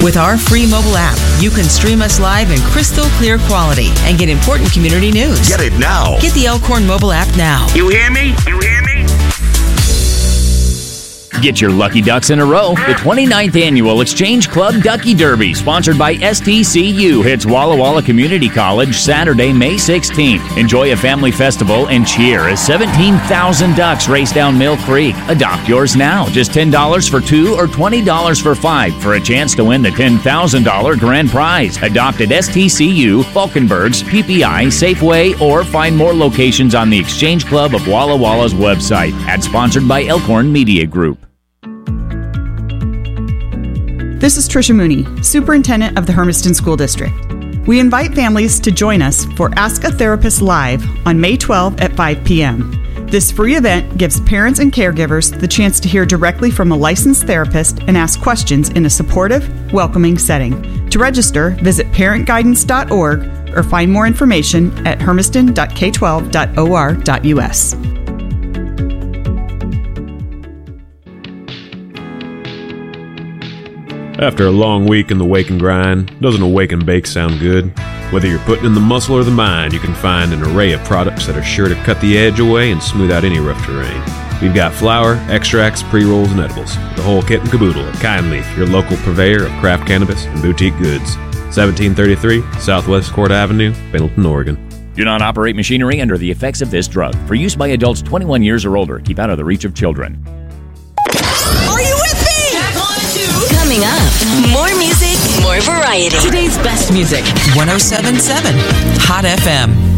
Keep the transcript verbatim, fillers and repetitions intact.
With our free mobile app, you can stream us live in crystal clear quality and get important community news. Get it now. Get the Elkhorn mobile app now. You hear me? You hear me? Get your lucky ducks in a row. The twenty-ninth Annual Exchange Club Ducky Derby, sponsored by S T C U, hits Walla Walla Community College Saturday, May sixteenth. Enjoy a family festival and cheer as seventeen thousand ducks race down Mill Creek. Adopt yours now. Just ten dollars for two or twenty dollars for five for a chance to win the ten thousand dollars grand prize. Adopt at S T C U, Falkenbergs, P P I, Safeway, or find more locations on the Exchange Club of Walla Walla's website. Ad sponsored by Elkhorn Media Group. This is Tricia Mooney, Superintendent of the Hermiston School District. We invite families to join us for Ask a Therapist Live on May twelfth at five p.m. This free event gives parents and caregivers the chance to hear directly from a licensed therapist and ask questions in a supportive, welcoming setting. To register, visit parent guidance dot org or find more information at hermiston dot k twelve dot o r dot u s. After a long week in the wake and grind, doesn't a wake and bake sound good? Whether you're putting in the muscle or the mind, you can find an array of products that are sure to cut the edge away and smooth out any rough terrain. We've got flour, extracts, pre-rolls, and edibles. The whole kit and caboodle at Kind Leaf, your local purveyor of craft cannabis and boutique goods. seventeen thirty-three Southwest Court Avenue, Pendleton, Oregon. Do not operate machinery under the effects of this drug. For use by adults twenty-one years or older, keep out of the reach of children. Are you with me? Coming up, more music, more variety. Today's best music, one oh seven point seven Hot F M.